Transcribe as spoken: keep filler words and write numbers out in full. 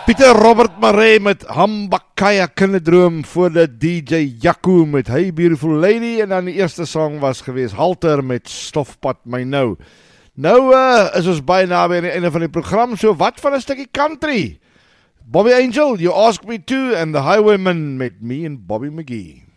Pieter Robert Maree met Hambakaya Kinderdroom voor die D J Jaco met Hey Beautiful Lady en dan die eerste song was gewees Halter met Stofpad My Nou. Nou uh, is ons baie naby aan die einde van die program, so wat van 'n stukkie country? Bobby Angel, You Ask Me To and the Highwayman met me en Bobby McGee.